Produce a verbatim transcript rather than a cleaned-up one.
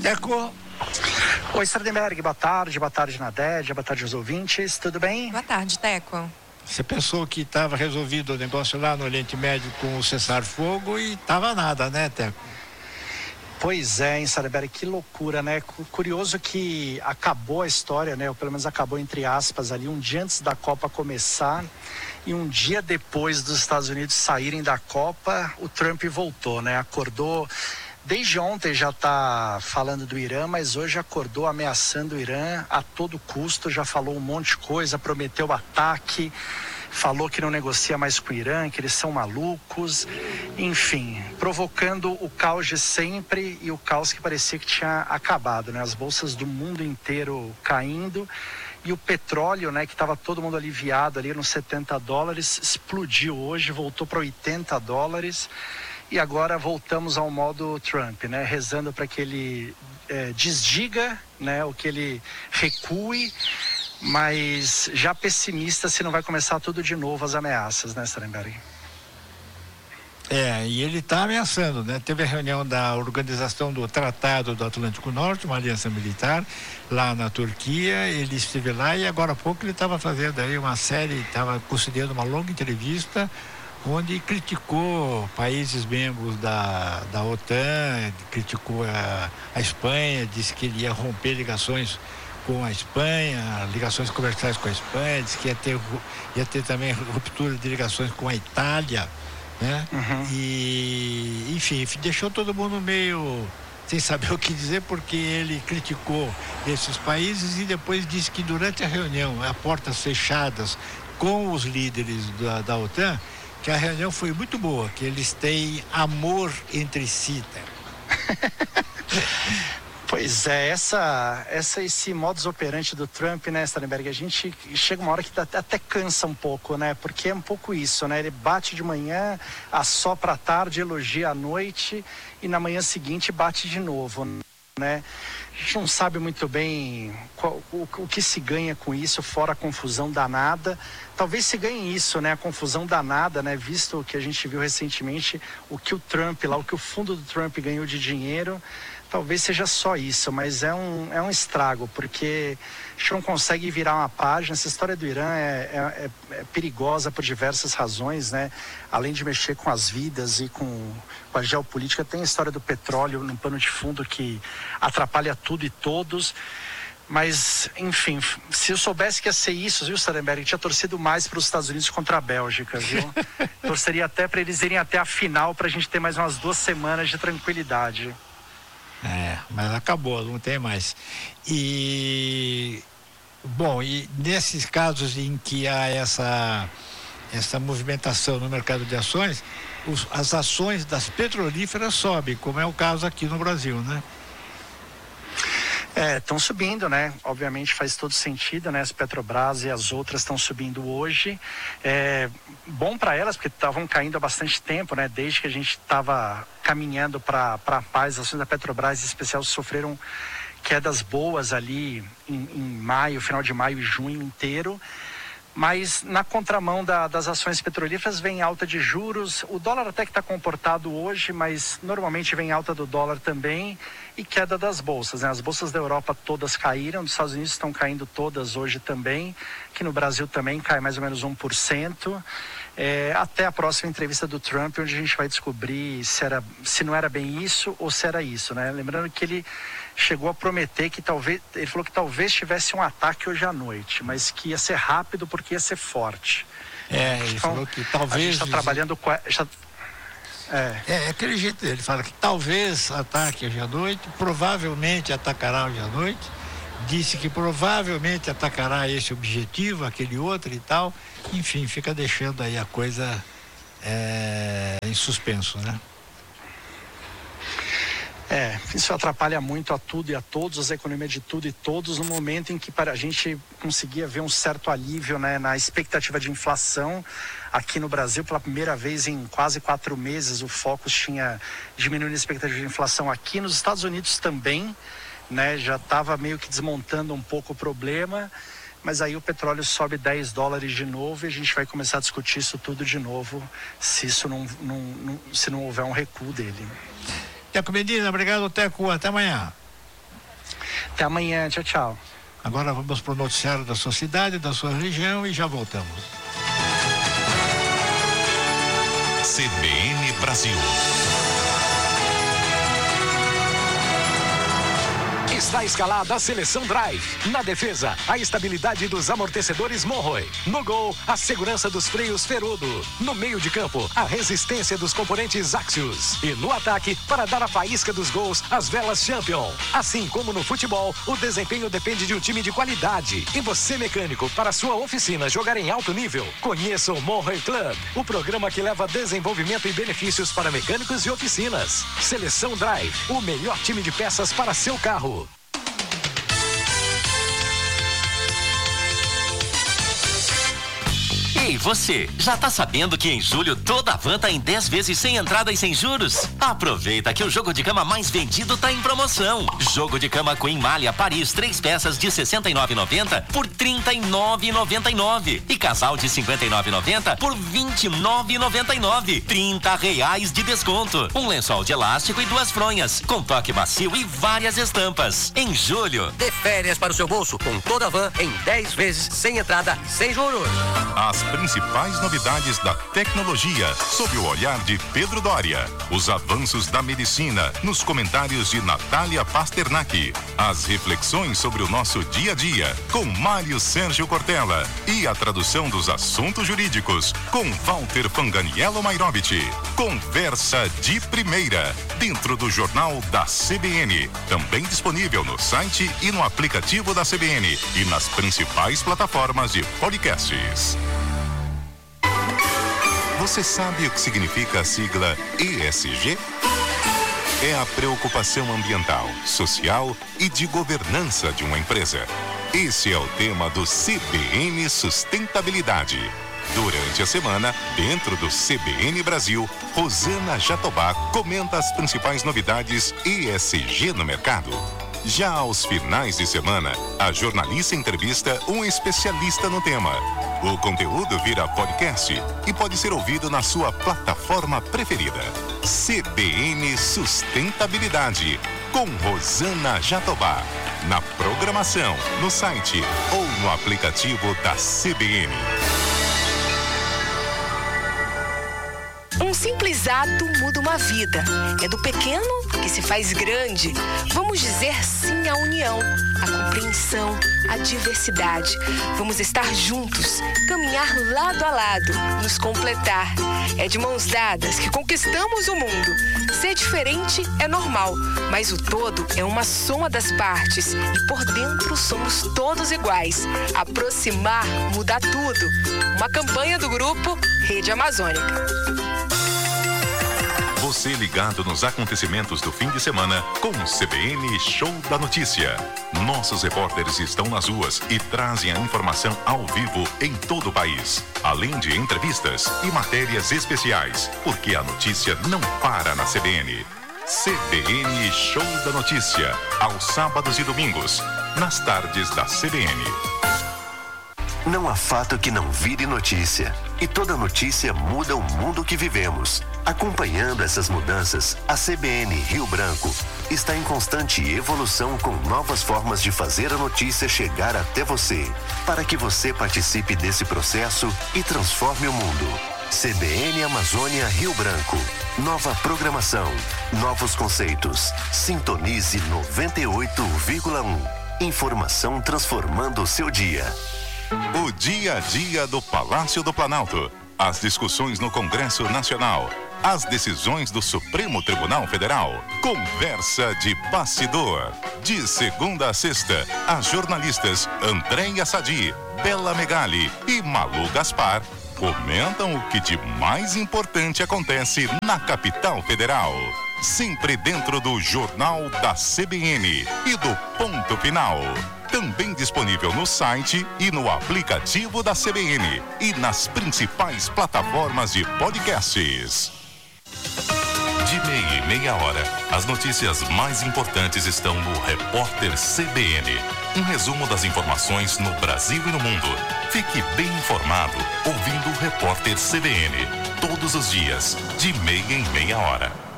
Teco. Oi, Sardenberg, boa tarde, boa tarde, Nadege, boa tarde aos ouvintes, tudo bem? Boa tarde, Teco. Você pensou que estava resolvido o negócio lá no Oriente Médio com o cessar-fogo e estava nada, né, Teco? Pois é, hein, Sardenberg, que loucura, né? Curioso que acabou a história, né? Ou pelo menos acabou entre aspas ali, um dia antes da Copa começar e um dia depois dos Estados Unidos saírem da Copa, o Trump voltou, né? Acordou... Desde ontem já está falando do Irã, mas hoje acordou ameaçando o Irã a todo custo, já falou um monte de coisa, prometeu ataque, falou que não negocia mais com o Irã, que eles são malucos, enfim, provocando o caos de sempre e o caos que parecia que tinha acabado, né? As bolsas do mundo inteiro caindo e o petróleo, né, que estava todo mundo aliviado ali nos setenta dólares, explodiu hoje, voltou para oitenta dólares. E agora voltamos ao modo Trump, né? Rezando para que ele é, desdiga, né? O que ele recue, mas já pessimista se não vai começar tudo de novo as ameaças, né, Sardenberg? É, e ele está ameaçando, né? Teve a reunião da Organização do Tratado do Atlântico Norte, uma aliança militar, lá na Turquia. Ele esteve lá e agora há pouco ele estava fazendo aí uma série, estava concedendo uma longa entrevista onde criticou países membros da, da OTAN, criticou a, a Espanha, disse que ele ia romper ligações com a Espanha, ligações comerciais com a Espanha, disse que ia ter, ia ter também ruptura de ligações com a Itália, né? Uhum. E, enfim, deixou todo mundo meio sem saber o que dizer, porque ele criticou esses países e depois disse que durante a reunião, a portas fechadas com os líderes da, da OTAN, que a reunião foi muito boa, que eles têm amor entre si. Pois é, essa, essa, esse modus operandi do Trump, né, Sardenberg, a gente chega uma hora que até, até cansa um pouco, né, porque é um pouco isso, né, ele bate de manhã, assopra à tarde, elogia à noite e na manhã seguinte bate de novo, né. A gente não sabe muito bem qual, o, o que se ganha com isso, fora a confusão danada. Talvez se ganhe isso, né? A confusão danada, né? Visto o que a gente viu recentemente, o que o Trump lá, o que o fundo do Trump ganhou de dinheiro, talvez seja só isso, mas é um, é um estrago, porque a gente não consegue virar uma página. Essa história do Irã é, é, é perigosa por diversas razões, né? Além de mexer com as vidas e com, com a geopolítica, tem a história do petróleo no pano de fundo que atrapalha tudo e todos. Mas, enfim, se eu soubesse que ia ser isso, viu, Sardenberg, eu tinha torcido mais para os Estados Unidos contra a Bélgica, viu? Torceria até para eles irem até a final, para a gente ter mais umas duas semanas de tranquilidade. É, mas acabou, não tem mais. E, bom, e nesses casos em que há essa, essa movimentação no mercado de ações, os, as ações das petrolíferas sobem, como é o caso aqui no Brasil, né? É, estão subindo, né? Obviamente faz todo sentido, né? As Petrobras e as outras estão subindo hoje. É bom para elas, porque estavam caindo há bastante tempo, né? Desde que a gente estava caminhando para a paz, as ações da Petrobras em especial sofreram quedas boas ali em, em maio, final de maio e junho inteiro. Mas na contramão da, das ações petrolíferas vem alta de juros, o dólar até que está comportado hoje, mas normalmente vem alta do dólar também e queda das bolsas, né? As bolsas da Europa todas caíram, dos Estados Unidos estão caindo todas hoje também, aqui no Brasil também cai mais ou menos um por cento, é, até a próxima entrevista do Trump, onde a gente vai descobrir se, era, se não era bem isso ou se era isso, né? Lembrando que ele chegou a prometer que talvez, ele falou que talvez tivesse um ataque hoje à noite, mas que ia ser rápido porque ia ser forte. É, ele então, falou que talvez... A gente está trabalhando com... A, já, é. é, é aquele jeito dele, ele fala que talvez ataque hoje à noite, provavelmente atacará hoje à noite, disse que provavelmente atacará esse objetivo, aquele outro e tal, enfim, fica deixando aí a coisa é, em suspenso, né? É, isso atrapalha muito a tudo e a todos, a economia de tudo e todos, no momento em que para a gente conseguia ver um certo alívio, né, na expectativa de inflação. Aqui no Brasil, pela primeira vez em quase quatro meses, o Focus tinha diminuído a expectativa de inflação aqui. Nos Estados Unidos também, né, já estava meio que desmontando um pouco o problema, mas aí o petróleo sobe dez dólares de novo e a gente vai começar a discutir isso tudo de novo, se isso não, não, não, se não houver um recuo dele. Teco Medina, obrigado, Teco, até amanhã. Até amanhã, tchau, tchau. Agora vamos para o noticiário da sua cidade, da sua região e já voltamos. C B N Brasil. Está escalada a seleção Drive. Na defesa, a estabilidade dos amortecedores Monroe. No gol, a segurança dos freios Ferodo. No meio de campo, a resistência dos componentes Axios. E no ataque, para dar a faísca dos gols, as velas Champion. Assim como no futebol, o desempenho depende de um time de qualidade. E você, mecânico, para sua oficina jogar em alto nível, conheça o Monroe Club, o programa que leva desenvolvimento e benefícios para mecânicos e oficinas. Seleção Drive, o melhor time de peças para seu carro. Ei, você, já tá sabendo que em julho toda a van tá em dez vezes sem entrada e sem juros? Aproveita que o jogo de cama mais vendido tá em promoção. Jogo de cama Queen Malha Paris, três peças de sessenta e nove reais e noventa centavos por trinta e nove reais e noventa e nove centavos e casal de cinquenta e nove reais e noventa centavos por vinte e nove reais e noventa e nove centavos. trinta reais de desconto. Um lençol de elástico e duas fronhas, com toque macio e várias estampas. Em julho, dê férias para o seu bolso com toda a van em dez vezes sem entrada, sem juros. As principais novidades da tecnologia, sob o olhar de Pedro Doria. Os avanços da medicina, nos comentários de Natália Pasternak. As reflexões sobre o nosso dia a dia, com Mário Sérgio Cortella. E a tradução dos assuntos jurídicos, com Walter Fanganiello Mairovich. Conversa de primeira, dentro do jornal da C B N. Também disponível no site e no aplicativo da C B N. E nas principais plataformas de podcasts. Você sabe o que significa a sigla E S G? É a preocupação ambiental, social e de governança de uma empresa. Esse é o tema do C B N Sustentabilidade. Durante a semana, dentro do C B N Brasil, Rosana Jatobá comenta as principais novidades E S G no mercado. Já aos finais de semana, a jornalista entrevista um especialista no tema. O conteúdo vira podcast e pode ser ouvido na sua plataforma preferida. C B N Sustentabilidade, com Rosana Jatobá. Na programação, no site ou no aplicativo da C B N. Um simples ato muda uma vida. É do pequeno que se faz grande. Vamos dizer sim à união, à compreensão, à diversidade. Vamos estar juntos, caminhar lado a lado, nos completar. É de mãos dadas que conquistamos o mundo. Ser diferente é normal, mas o todo é uma soma das partes. E por dentro somos todos iguais. Aproximar muda tudo. Uma campanha do grupo Rede Amazônica. Você ligado nos acontecimentos do fim de semana com o C B N Show da Notícia. Nossos repórteres estão nas ruas e trazem a informação ao vivo em todo o país. Além de entrevistas e matérias especiais, porque a notícia não para na C B N. C B N Show da Notícia, aos sábados e domingos, nas tardes da C B N. Não há fato que não vire notícia. E toda notícia muda o mundo que vivemos. Acompanhando essas mudanças, a C B N Rio Branco está em constante evolução com novas formas de fazer a notícia chegar até você, para que você participe desse processo e transforme o mundo. C B N Amazônia Rio Branco. Nova programação, novos conceitos. Sintonize noventa e oito vírgula um. Informação transformando o seu dia. O dia a dia do Palácio do Planalto. As discussões no Congresso Nacional. As decisões do Supremo Tribunal Federal. Conversa de bastidor. De segunda a sexta, as jornalistas Andréia Sadi, Bela Megali e Malu Gaspar comentam o que de mais importante acontece na capital federal. Sempre dentro do Jornal da C B N e do Ponto Final. Também disponível no site e no aplicativo da C B N e nas principais plataformas de podcasts. De meia e meia hora, as notícias mais importantes estão no Repórter C B N. Um resumo das informações no Brasil e no mundo. Fique bem informado ouvindo o Repórter C B N. Todos os dias, de meia em meia hora.